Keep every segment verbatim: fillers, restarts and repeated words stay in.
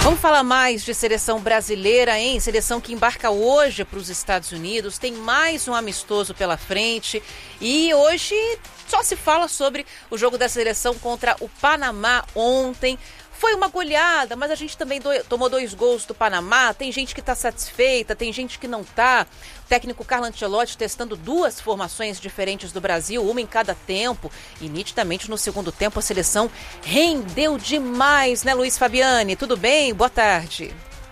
Vamos falar mais de seleção brasileira, hein? Seleção que embarca hoje para os Estados Unidos, tem mais um amistoso pela frente e hoje só se fala sobre o jogo da seleção contra o Panamá ontem. Foi uma goleada, mas a gente também do, tomou dois gols do Panamá. Tem gente que está satisfeita, tem gente que não está. O técnico Carlo Ancelotti testando duas formações diferentes do Brasil, uma em cada tempo. E nitidamente no segundo tempo a seleção rendeu demais, né, Luiz Fabiani? Tudo bem? Boa tarde.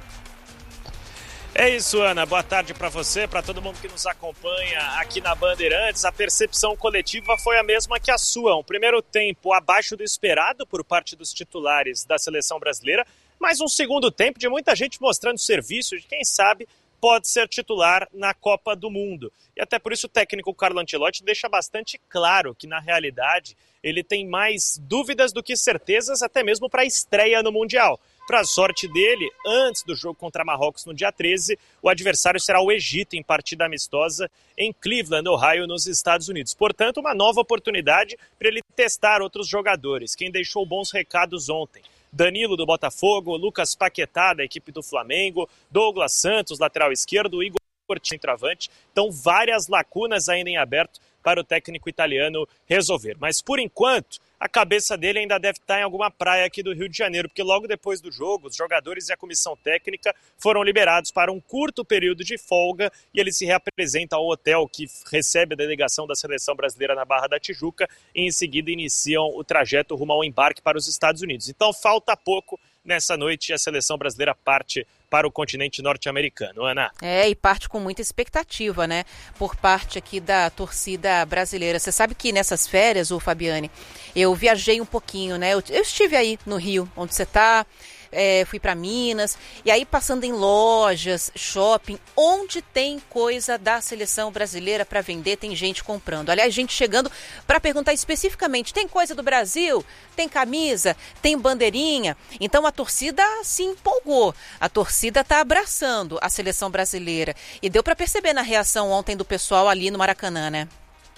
É isso, Ana. Boa tarde para você, para todo mundo que nos acompanha aqui na Bandeirantes. A percepção coletiva foi a mesma que a sua. Um primeiro tempo abaixo do esperado por parte dos titulares da seleção brasileira, mas um segundo tempo de muita gente mostrando serviço de quem sabe pode ser titular na Copa do Mundo. E até por isso o técnico Carlo Ancelotti deixa bastante claro que, na realidade, ele tem mais dúvidas do que certezas, até mesmo para a estreia no Mundial. Para a sorte dele, antes do jogo contra Marrocos no dia treze, o adversário será o Egito em partida amistosa em Cleveland, Ohio, nos Estados Unidos. Portanto, uma nova oportunidade para ele testar outros jogadores. Quem deixou bons recados ontem: Danilo do Botafogo, Lucas Paquetá da equipe do Flamengo, Douglas Santos, lateral esquerdo, Igor centroavante. Então, várias lacunas ainda em aberto para o técnico italiano resolver. Mas, por enquanto, a cabeça dele ainda deve estar em alguma praia aqui do Rio de Janeiro, porque logo depois do jogo, os jogadores e a comissão técnica foram liberados para um curto período de folga e ele se reapresenta ao hotel que recebe a delegação da seleção brasileira na Barra da Tijuca e em seguida iniciam o trajeto rumo ao embarque para os Estados Unidos. Então falta pouco. Nessa noite, a seleção brasileira parte para o continente norte-americano. Ana? É, e parte com muita expectativa, né? Por parte aqui da torcida brasileira. Você sabe que nessas férias, o Fabiani, eu viajei um pouquinho, né? Eu, eu estive aí no Rio, onde você está. É, fui para Minas, e aí passando em lojas, shopping, onde tem coisa da seleção brasileira para vender, tem gente comprando. Aliás, gente chegando para perguntar especificamente: tem coisa do Brasil? Tem camisa? Tem bandeirinha? Então a torcida se empolgou, a torcida está abraçando a seleção brasileira. E deu para perceber na reação ontem do pessoal ali no Maracanã, né?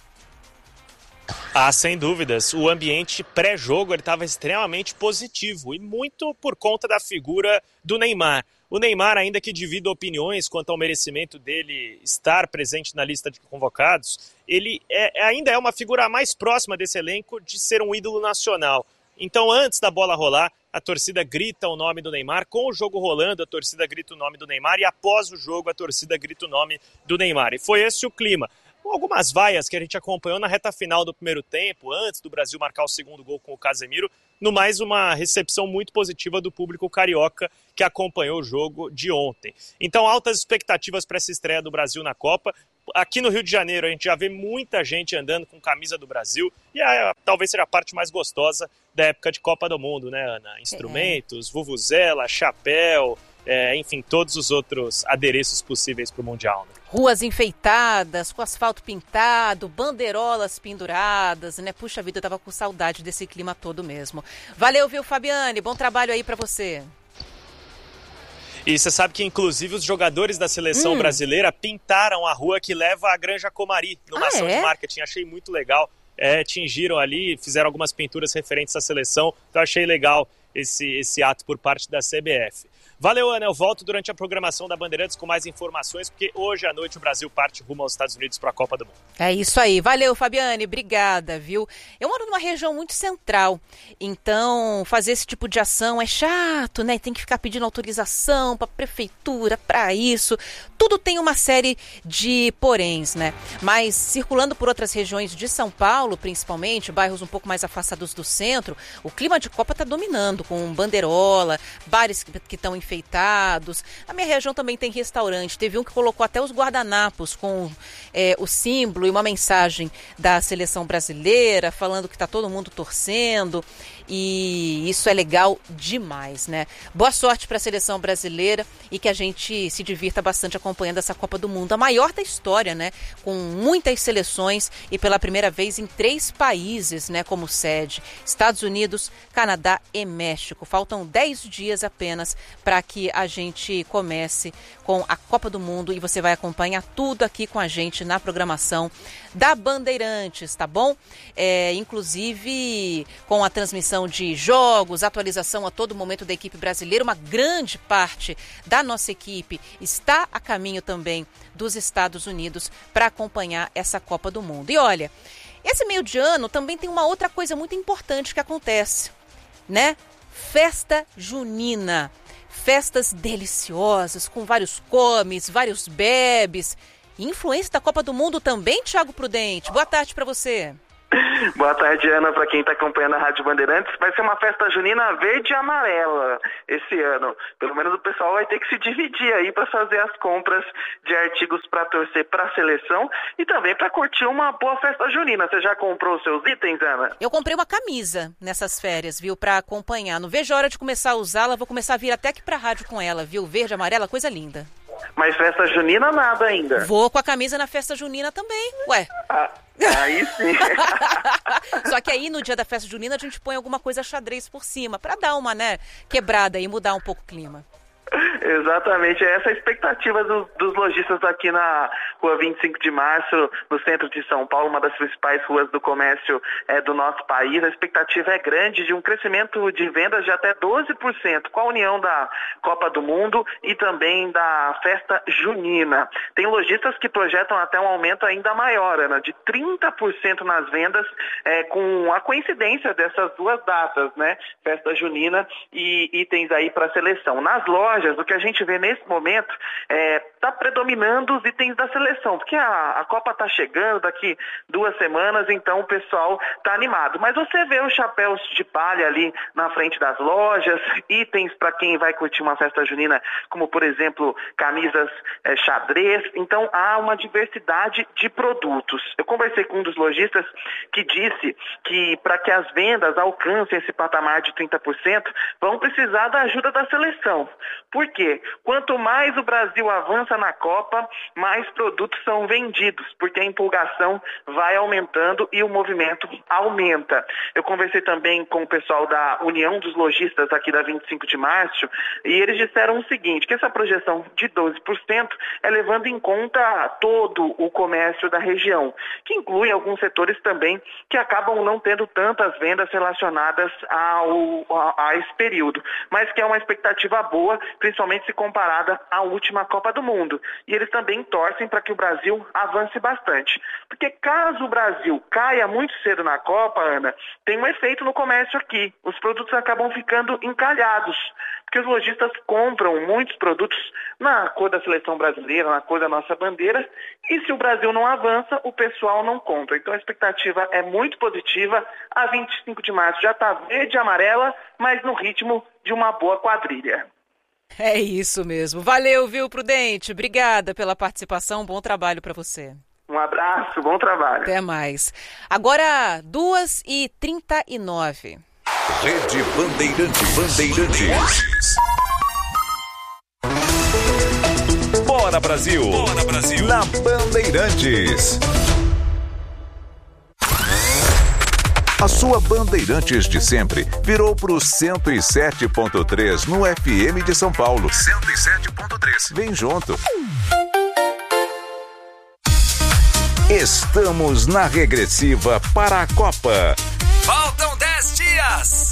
Ah, sem dúvidas. O ambiente pré-jogo estava extremamente positivo e muito por conta da figura do Neymar. O Neymar, ainda que divida opiniões quanto ao merecimento dele estar presente na lista de convocados, ele é, ainda é uma figura mais próxima desse elenco de ser um ídolo nacional. Então, antes da bola rolar, a torcida grita o nome do Neymar. Com o jogo rolando, a torcida grita o nome do Neymar. E após o jogo, a torcida grita o nome do Neymar. E foi esse o clima. Algumas vaias que a gente acompanhou na reta final do primeiro tempo, antes do Brasil marcar o segundo gol com o Casemiro, no mais uma recepção muito positiva do público carioca que acompanhou o jogo de ontem. Então, altas expectativas para essa estreia do Brasil na Copa. Aqui no Rio de Janeiro a gente já vê muita gente andando com camisa do Brasil e é, talvez seja a parte mais gostosa da época de Copa do Mundo, né, Ana? Instrumentos, é. vuvuzela, chapéu, é, enfim, todos os outros adereços possíveis para o Mundial, né? Ruas enfeitadas, com asfalto pintado, bandeirolas penduradas, né? Puxa vida, eu tava com saudade desse clima todo mesmo. Valeu, viu, Fabiani? Bom trabalho aí para você. E você sabe que, inclusive, os jogadores da seleção hum. brasileira pintaram a rua que leva à Granja Comari, numa ah, ação é? de marketing. Achei muito legal. É, tingiram ali, fizeram algumas pinturas referentes à seleção. Então, achei legal esse, esse ato por parte da C B F. Valeu, Ana. Eu volto durante a programação da Bandeirantes com mais informações, porque hoje à noite o Brasil parte rumo aos Estados Unidos para a Copa do Mundo. É isso aí. Valeu, Fabiane. Obrigada, viu? Eu moro numa região muito central, então fazer esse tipo de ação é chato, né? Tem que ficar pedindo autorização para a prefeitura, para isso. Tudo tem uma série de poréns, né? Mas circulando por outras regiões de São Paulo, principalmente, bairros um pouco mais afastados do centro, o clima de Copa está dominando, com bandeirola, bares que estão em enfeitados. Na minha região também tem restaurante. Teve um que colocou até os guardanapos com é, o símbolo e uma mensagem da seleção brasileira, falando que está todo mundo torcendo. E isso é legal demais, né? Boa sorte para a seleção brasileira e que a gente se divirta bastante acompanhando essa Copa do Mundo, a maior da história, né? Com muitas seleções e pela primeira vez em três países, né? Como sede: Estados Unidos, Canadá e México. Faltam dez dias apenas para que a gente comece com a Copa do Mundo e você vai acompanhar tudo aqui com a gente na programação da Bandeirantes, tá bom? É, inclusive com a transmissão questão de jogos, atualização a todo momento da equipe brasileira. Uma grande parte da nossa equipe está a caminho também dos Estados Unidos para acompanhar essa Copa do Mundo. E olha, esse meio de ano também tem uma outra coisa muito importante que acontece, né? Festa junina. Festas deliciosas, com vários comes, vários bebes. Influência da Copa do Mundo também, Thiago Prudente. Boa tarde para você. Boa tarde, Ana, para quem está acompanhando a Rádio Bandeirantes. Vai ser uma festa junina verde e amarela esse ano. Pelo menos o pessoal vai ter que se dividir aí para fazer as compras de artigos para torcer para a seleção e também para curtir uma boa festa junina. Você já comprou os seus itens, Ana? Eu comprei uma camisa nessas férias, viu, para acompanhar. Não vejo a hora de começar a usá-la, vou começar a vir até aqui para a rádio com ela, viu? Verde e amarela, coisa linda. Mas festa junina nada ainda. Vou com a camisa na festa junina também, ué. Ah, aí sim. Só que aí no dia da festa junina a gente põe alguma coisa xadrez por cima, pra dar uma, né, quebrada e mudar um pouco o clima. Exatamente, é essa a expectativa do, dos lojistas aqui na rua vinte e cinco de março, no centro de São Paulo, uma das principais ruas do comércio é, do nosso país. A expectativa é grande de um crescimento de vendas de até doze por cento, com a união da Copa do Mundo e também da festa junina. Tem lojistas que projetam até um aumento ainda maior, Ana, de trinta por cento nas vendas, é, com a coincidência dessas duas datas, né? Festa junina e itens aí para a seleção. Nas lojas, o que a gente vê nesse momento está é, predominando os itens da seleção, porque a, a Copa está chegando daqui duas semanas, então o pessoal está animado. Mas você vê os chapéus de palha ali na frente das lojas, itens para quem vai curtir uma festa junina, como por exemplo camisas é, xadrez, então há uma diversidade de produtos. Eu conversei com um dos lojistas que disse que para que as vendas alcancem esse patamar de trinta por cento, vão precisar da ajuda da seleção. Por quê? Quanto mais o Brasil avança na Copa, mais produtos são vendidos, porque a empolgação vai aumentando e o movimento aumenta. Eu conversei também com o pessoal da União dos Lojistas aqui da vinte e cinco de março e eles disseram o seguinte, que essa projeção de doze por cento é levando em conta todo o comércio da região, que inclui alguns setores também que acabam não tendo tantas vendas relacionadas ao, a, a esse período, mas que é uma expectativa boa, principalmente se comparada à última Copa do Mundo. E eles também torcem para que o Brasil avance bastante. Porque caso o Brasil caia muito cedo na Copa, Ana, tem um efeito no comércio aqui. Os produtos acabam ficando encalhados. Porque os lojistas compram muitos produtos na cor da seleção brasileira, na cor da nossa bandeira, e se o Brasil não avança, o pessoal não compra. Então a expectativa é muito positiva. A vinte e cinco de março já está verde e amarela, mas no ritmo de uma boa quadrilha. É isso mesmo. Valeu, viu, Prudente? Obrigada pela participação. Bom trabalho para você. Um abraço, bom trabalho. Até mais. Agora, duas e trinta e nove. Rede Bandeirantes. Bandeirantes. Bora, Brasil! Bora, Brasil! Na Bandeirantes. A sua Bandeirantes de sempre virou pro cento e sete ponto três no F M de São Paulo. cento e sete ponto três. Vem junto. Estamos na regressiva para a Copa. Faltam dez dias.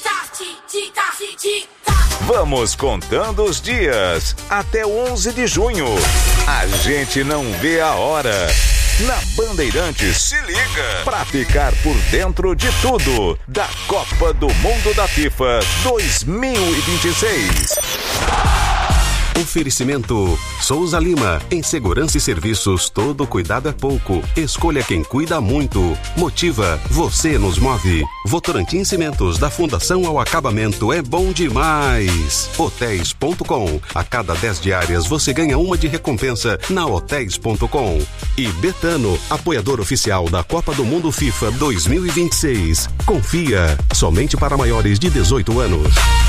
Vamos contando os dias até onze de junho. A gente não vê a hora. Na Bandeirantes, se liga pra ficar por dentro de tudo da Copa do Mundo da FIFA dois mil e vinte e seis. Oferecimento Souza Lima. Em segurança e serviços, todo cuidado é pouco. Escolha quem cuida muito. Motiva, você nos move. Votorantim Cimentos, da fundação ao acabamento, é bom demais. Hotéis ponto com. A cada dez diárias você ganha uma de recompensa na hotéis ponto com. E Betano, apoiador oficial da Copa do Mundo FIFA dois mil e vinte e seis. Confia, somente para maiores de dezoito anos.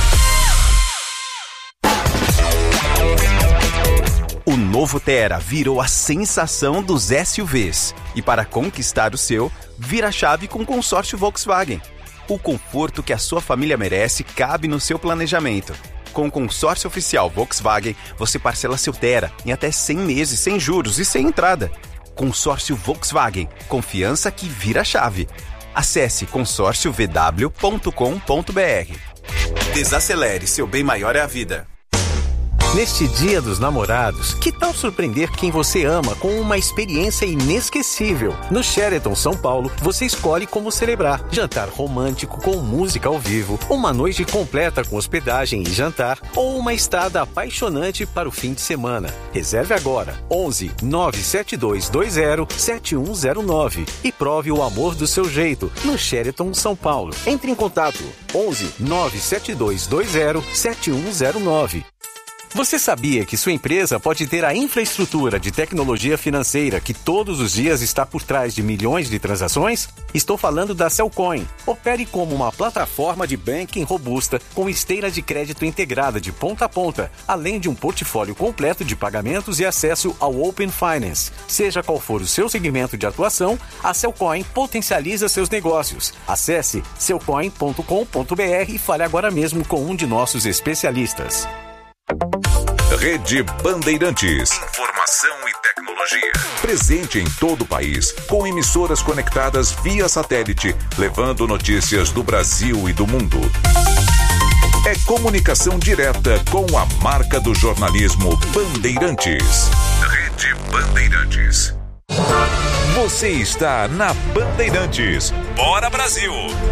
O novo Tera virou a sensação dos S U Vs. E para conquistar o seu, vira a chave com o consórcio Volkswagen. O conforto que a sua família merece cabe no seu planejamento. Com o consórcio oficial Volkswagen, você parcela seu Tera em até cem meses, sem juros e sem entrada. Consórcio Volkswagen. Confiança que vira a chave. Acesse consórcio v w ponto com ponto b r. Desacelere, seu bem maior é a vida. Neste Dia dos Namorados, que tal surpreender quem você ama com uma experiência inesquecível? No Sheraton São Paulo, você escolhe como celebrar. Jantar romântico com música ao vivo, uma noite completa com hospedagem e jantar, ou uma estada apaixonante para o fim de semana. Reserve agora, onze nove sete dois dois zero sete um zero nove e prove o amor do seu jeito no Sheraton São Paulo. Entre em contato, onze nove sete dois dois zero sete um zero nove. Você sabia que sua empresa pode ter a infraestrutura de tecnologia financeira que todos os dias está por trás de milhões de transações? Estou falando da Cellcoin. Opere como uma plataforma de banking robusta com esteira de crédito integrada de ponta a ponta, além de um portfólio completo de pagamentos e acesso ao Open Finance. Seja qual for o seu segmento de atuação, a Cellcoin potencializa seus negócios. Acesse cellcoin ponto com ponto b r e fale agora mesmo com um de nossos especialistas. Rede Bandeirantes. Informação e tecnologia. Presente em todo o país, com emissoras conectadas via satélite, levando notícias do Brasil e do mundo. É comunicação direta com a marca do jornalismo Bandeirantes. Rede Bandeirantes. Você está na Bandeirantes. Bora, Brasil!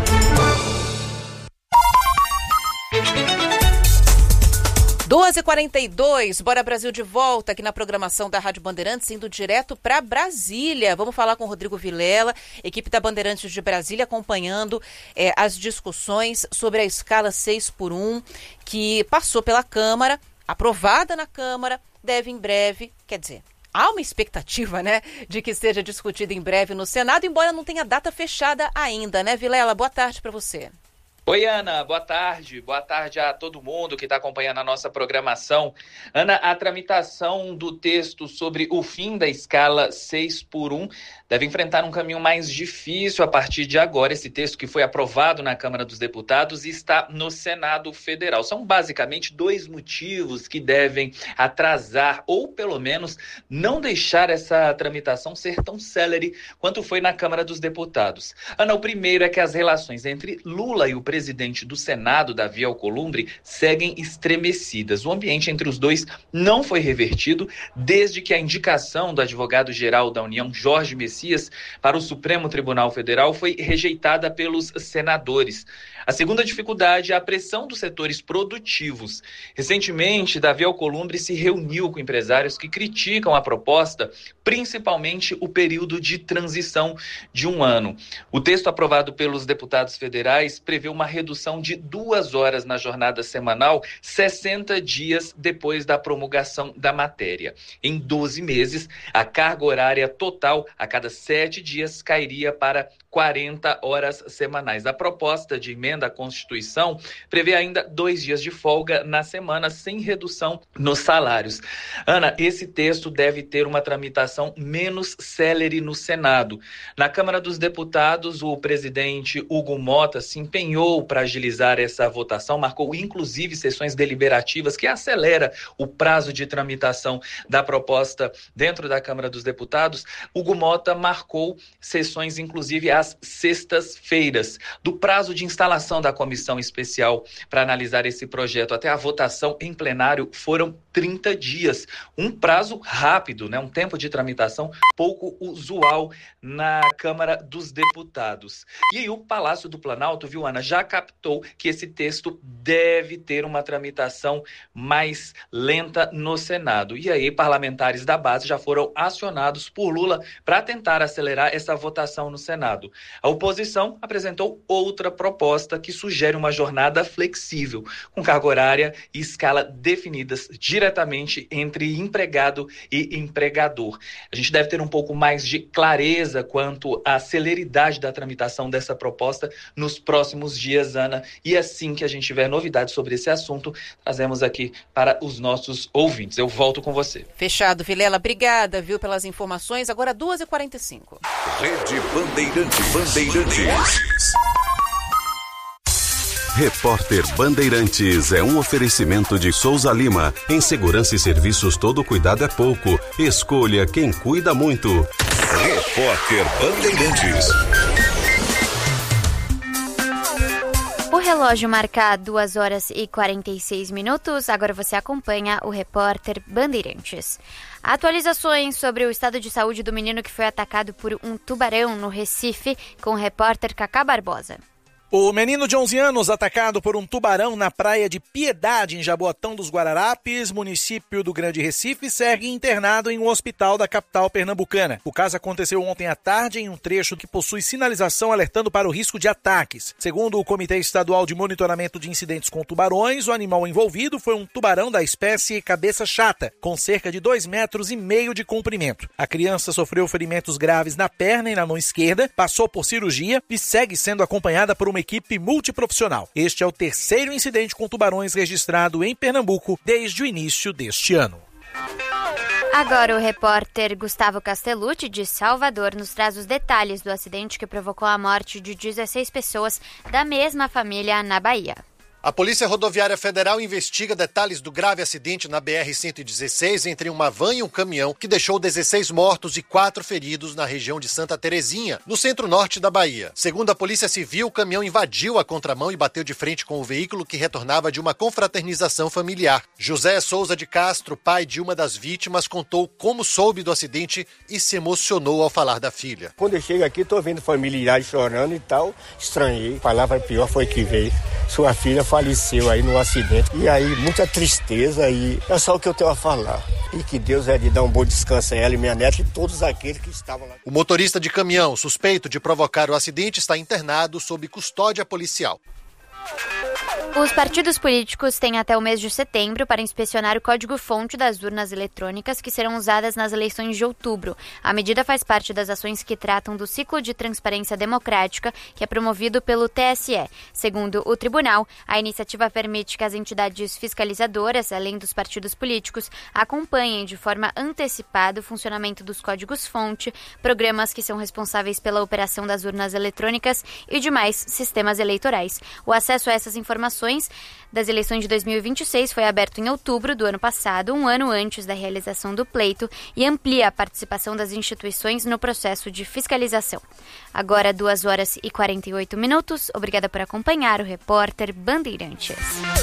doze e quarenta e dois, Bora Brasil de volta aqui na programação da Rádio Bandeirantes, indo direto para Brasília. Vamos falar com o Rodrigo Vilela, equipe da Bandeirantes de Brasília, acompanhando é, as discussões sobre a escala seis por um, que passou pela Câmara, aprovada na Câmara, deve em breve, quer dizer, há uma expectativa, né, de que seja discutida em breve no Senado, embora não tenha data fechada ainda, né, Vilela? Boa tarde para você. Oi, Ana, boa tarde. Boa tarde a todo mundo que está acompanhando a nossa programação. Ana, a tramitação do texto sobre o fim da escala seis por um deve enfrentar um caminho mais difícil a partir de agora. Esse texto que foi aprovado na Câmara dos Deputados e está no Senado Federal. São basicamente dois motivos que devem atrasar ou, pelo menos, não deixar essa tramitação ser tão célere quanto foi na Câmara dos Deputados. Ana, o primeiro é que as relações entre Lula e o presidente do Senado, Davi Alcolumbre, seguem estremecidas. O ambiente entre os dois não foi revertido desde que a indicação do advogado-geral da União, Jorge Messias, para o Supremo Tribunal Federal foi rejeitada pelos senadores. A segunda dificuldade é a pressão dos setores produtivos. Recentemente, Davi Alcolumbre se reuniu com empresários que criticam a proposta, principalmente o período de transição de um ano. O texto aprovado pelos deputados federais prevê uma redução de duas horas na jornada semanal, sessenta dias depois da promulgação da matéria. Em doze meses, a carga horária total a cada sete dias cairia para quarenta horas semanais. A proposta de emenda à Constituição prevê ainda dois dias de folga na semana, sem redução nos salários. Ana, esse texto deve ter uma tramitação menos célere no Senado. Na Câmara dos Deputados, o presidente Hugo Mota se empenhou para agilizar essa votação, marcou inclusive sessões deliberativas que acelera o prazo de tramitação da proposta dentro da Câmara dos Deputados. Hugo Mota marcou sessões, inclusive, às sextas-feiras. Do prazo de instalação da comissão especial para analisar esse projeto até a votação em plenário foram trinta dias. Um prazo rápido, né? Um tempo de tramitação pouco usual na Câmara dos Deputados. E aí o Palácio do Planalto, viu, Ana, já captou que esse texto deve ter uma tramitação mais lenta no Senado. E aí parlamentares da base já foram acionados por Lula para tentar acelerar essa votação no Senado. A oposição apresentou outra proposta que sugere uma jornada flexível, com carga horária e escala definidas diretamente entre empregado e empregador. A gente deve ter um pouco mais de clareza quanto à celeridade da tramitação dessa proposta nos próximos dias, Ana. E assim que a gente tiver novidades sobre esse assunto, trazemos aqui para os nossos ouvintes. Eu volto com você. Fechado, Vilela. Obrigada, viu, pelas informações. Agora duas e quarenta e cinco. Rede Bandeirantes. Bandeirantes. Repórter Bandeirantes é um oferecimento de Souza Lima. Em segurança e serviços, todo cuidado é pouco. Escolha quem cuida muito. Repórter Bandeirantes. relógio marca duas horas e quarenta e seis minutos, agora você acompanha o repórter Bandeirantes. Atualizações sobre o estado de saúde do menino que foi atacado por um tubarão no Recife, com o repórter Cacá Barbosa. O menino de onze anos, atacado por um tubarão na praia de Piedade, em Jaboatão dos Guararapes, município do Grande Recife, segue internado em um hospital da capital pernambucana. O caso aconteceu ontem à tarde em um trecho que possui sinalização alertando para o risco de ataques. Segundo o Comitê Estadual de Monitoramento de Incidentes com Tubarões, o animal envolvido foi um tubarão da espécie cabeça chata, com cerca de dois metros e meio de comprimento. A criança sofreu ferimentos graves na perna e na mão esquerda, passou por cirurgia e segue sendo acompanhada por uma equipe multiprofissional. Este é o terceiro incidente com tubarões registrado em Pernambuco desde o início deste ano. Agora o repórter Gustavo Castellucci, de Salvador, nos traz os detalhes do acidente que provocou a morte de dezesseis pessoas da mesma família na Bahia. A Polícia Rodoviária Federal investiga detalhes do grave acidente na B R cento e dezesseis entre uma van e um caminhão que deixou dezesseis mortos e quatro feridos na região de Santa Terezinha, no centro-norte da Bahia. Segundo a Polícia Civil, o caminhão invadiu a contramão e bateu de frente com o veículo que retornava de uma confraternização familiar. José Souza de Castro, pai de uma das vítimas, contou como soube do acidente e se emocionou ao falar da filha. Quando eu chego aqui, estou vendo familiares chorando e tal, estranhei. A palavra pior foi que veio. Sua filha faleceu aí no acidente. E aí, muita tristeza, e é só o que eu tenho a falar. E que Deus é de dar um bom descanso a ela e minha neta e todos aqueles que estavam lá. O motorista de caminhão, suspeito de provocar o acidente, está internado sob custódia policial. Os partidos políticos têm até o mês de setembro para inspecionar o código-fonte das urnas eletrônicas que serão usadas nas eleições de outubro. A medida faz parte das ações que tratam do ciclo de transparência democrática que é promovido pelo T S E. Segundo o tribunal, a iniciativa permite que as entidades fiscalizadoras, além dos partidos políticos, acompanhem de forma antecipada o funcionamento dos códigos-fonte, programas que são responsáveis pela operação das urnas eletrônicas e demais sistemas eleitorais. O acesso a essas informações das eleições de dois mil e vinte e seis foi aberto em outubro do ano passado, um ano antes da realização do pleito, e amplia a participação das instituições no processo de fiscalização. Agora, duas horas e quarenta e oito minutos. Obrigada por acompanhar o repórter Bandeirantes.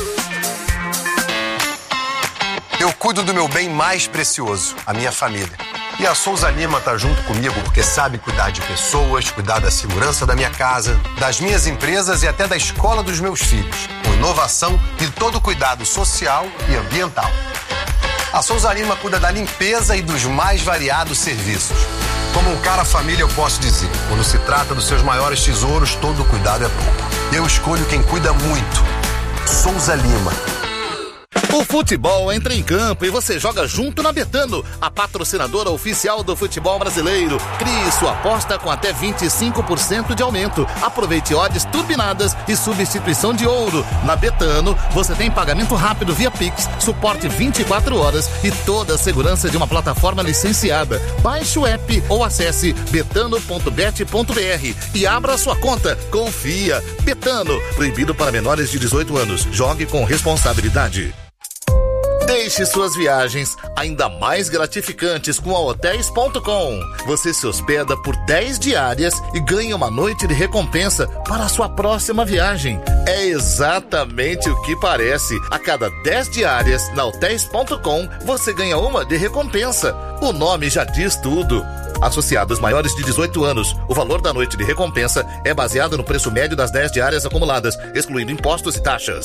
Eu cuido do meu bem mais precioso, a minha família. E a Souza Lima está junto comigo porque sabe cuidar de pessoas, cuidar da segurança da minha casa, das minhas empresas e até da escola dos meus filhos, com inovação e todo o cuidado social e ambiental. A Souza Lima cuida da limpeza e dos mais variados serviços. Como um cara família, eu posso dizer, quando se trata dos seus maiores tesouros, todo cuidado é pouco. Eu escolho quem cuida muito. Souza Lima. O futebol entra em campo e você joga junto na Betano, a patrocinadora oficial do futebol brasileiro. Crie sua aposta com até vinte e cinco por cento de aumento. Aproveite odds turbinadas e substituição de ouro. Na Betano, você tem pagamento rápido via Pix, suporte vinte e quatro horas e toda a segurança de uma plataforma licenciada. Baixe o app ou acesse betano ponto bet ponto br e abra sua conta. Confia. Betano, proibido para menores de dezoito anos. Jogue com responsabilidade. Deixe suas viagens ainda mais gratificantes com a hotéis ponto com. Você se hospeda por dez diárias e ganha uma noite de recompensa para a sua próxima viagem. É exatamente o que parece. A cada dez diárias na hotéis ponto com, você ganha uma de recompensa. O nome já diz tudo. Associados maiores de dezoito anos, o valor da noite de recompensa é baseado no preço médio das dez diárias acumuladas, excluindo impostos e taxas.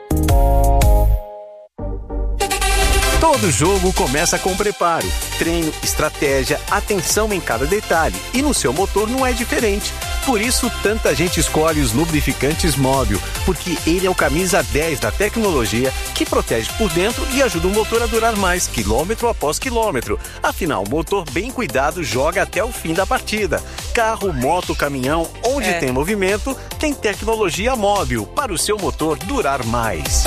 Todo jogo começa com preparo, treino, estratégia, atenção em cada detalhe. E no seu motor não é diferente. Por isso, tanta gente escolhe os lubrificantes Móbil, porque ele é o camisa dez da tecnologia que protege por dentro e ajuda o motor a durar mais, quilômetro após quilômetro. Afinal, o motor bem cuidado joga até o fim da partida. Carro, moto, caminhão, onde é. tem movimento, tem tecnologia Móbil para o seu motor durar mais.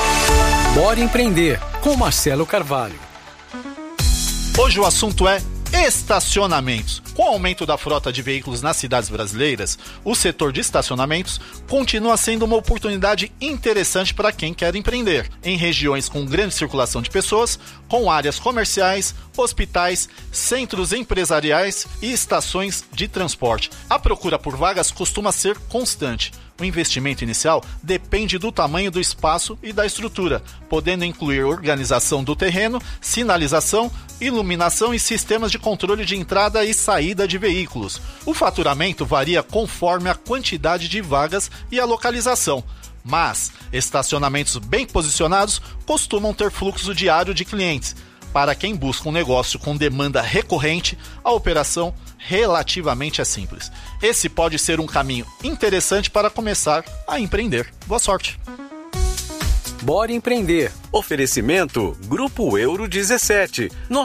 Bora empreender com Marcelo Carvalho. Hoje o assunto é Estacionamentos. Com o aumento da frota de veículos nas cidades brasileiras, o setor de estacionamentos continua sendo uma oportunidade interessante para quem quer empreender em regiões com grande circulação de pessoas, com áreas comerciais, hospitais, centros empresariais e estações de transporte. A procura por vagas costuma ser constante. O investimento inicial depende do tamanho do espaço e da estrutura, podendo incluir organização do terreno, sinalização, iluminação e sistemas de controle de entrada e saída de veículos. O faturamento varia conforme a quantidade de vagas e a localização, mas estacionamentos bem posicionados costumam ter fluxo diário de clientes. Para quem busca um negócio com demanda recorrente, a operação relativamente é simples. Esse pode ser um caminho interessante para começar a empreender. Boa sorte! Bora empreender. Oferecimento Grupo Euro dezessete.